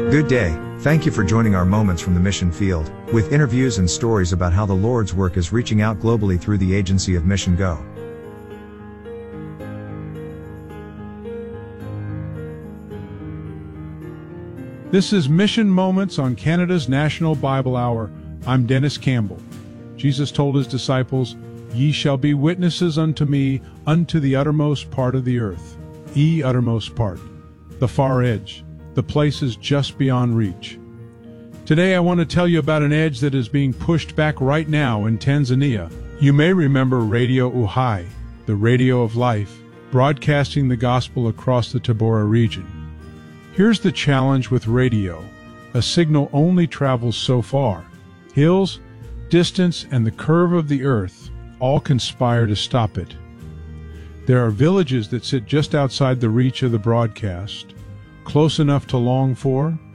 Good day, thank you for joining our Moments from the Mission Field, with interviews and stories about how the Lord's work is reaching out globally through the agency of Mission Go. This is Mission Moments on Canada's National Bible Hour. I'm Dennis Campbell. Jesus told his disciples, "Ye shall be witnesses unto me unto the uttermost part of the earth." Uttermost part, the far edge, the places just beyond reach. Today I want to tell you about an edge that is being pushed back right now in Tanzania. You may remember Radio Uhai, the radio of life, broadcasting the gospel across the Tabora region. Here's the challenge with radio. A signal only travels so far. Hills, distance, and the curve of the earth all conspire to stop it. There are villages that sit just outside the reach of the broadcast, close enough to long for,